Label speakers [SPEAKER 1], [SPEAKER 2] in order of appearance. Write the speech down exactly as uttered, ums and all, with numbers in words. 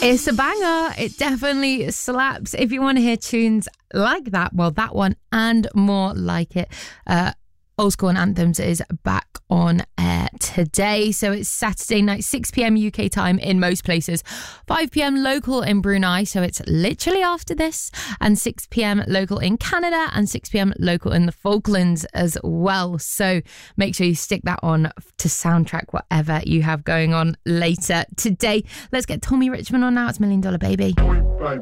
[SPEAKER 1] It's a banger. It definitely slaps. If you want to hear tunes like that, well, that one and more like it, uh, Old School and Anthems is back on air today. So it's Saturday night, six p.m. U K time in most places, five p.m. local in Brunei, so it's literally after this, and six p.m. local in Canada and six p.m. local in the Falklands as well. So make sure you stick that on to soundtrack whatever you have going on later today. Let's get Tommy Richmond on now. It's Million Dollar Baby.
[SPEAKER 2] Point blank